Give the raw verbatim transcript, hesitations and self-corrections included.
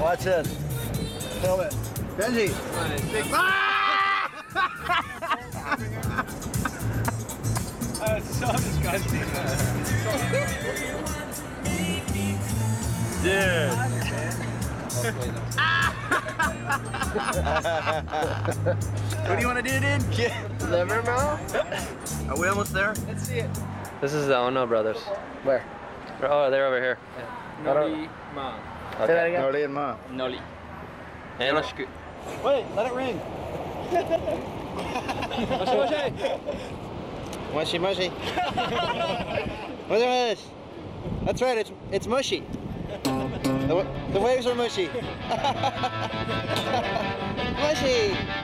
Watch this. Film it. Benji. That's so disgusting. Dude. What do you want to do, dude? Liver mouth? Are we almost there? Let's see it. This is the Ono brothers. Where? Oh, they're over here. Nori Ma. Say that again. Noli and Ma. Noli. Engelsk. Wait, let it ring. Mushy mushy. What's this? That's right, it's it's mushy. The, the waves are mushy. Mushy!